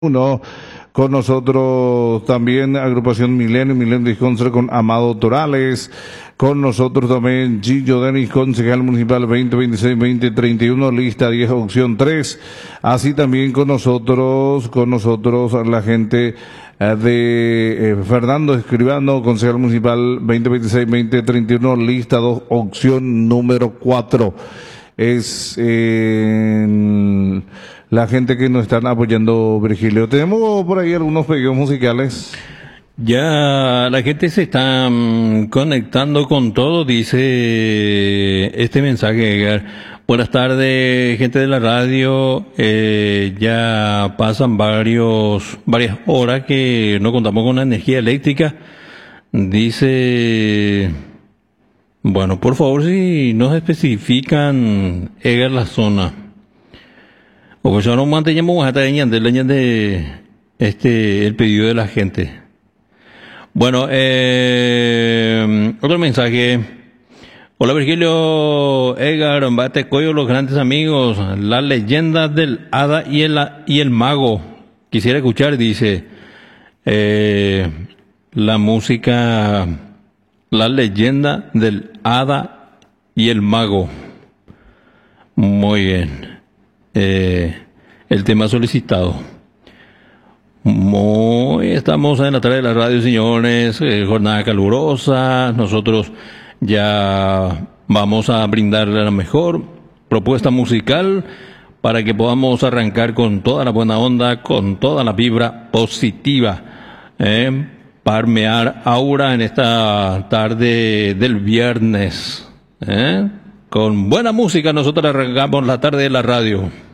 Uno, con nosotros también agrupación Milenio Disconcert con Amado Torales, con nosotros también Gillo Denis, concejal municipal 2026-2031, lista 10, opción 3, así también con nosotros la gente de Fernando Escribano, concejal municipal 2026-2031, lista 2, opción número 4. Es la gente que nos están apoyando, Virgilio. Tenemos por ahí algunos pedidos musicales. Ya la gente se está conectando con todo, dice este mensaje, Edgar. Buenas tardes, gente de la radio. Ya pasan varias horas que no contamos con la energía eléctrica. Dice, bueno, por favor, si nos especifican, Edgar, la zona. O pues ya no mantenemos hasta de el pedido de la gente. Bueno, otro mensaje. Hola Virgilio, Edgar, Bate Coyo, los grandes amigos, la leyenda del hada y el mago. Quisiera escuchar, dice, la música, la leyenda del hada y el mago. Muy bien. El tema solicitado. Estamos en la tarde de la radio, señores, jornada calurosa. Nosotros ya vamos a brindarle la mejor propuesta musical para que podamos arrancar con toda la buena onda, con toda la vibra positiva, parmear aura en esta tarde del viernes, con buena música. Nosotros arrancamos la tarde de la radio.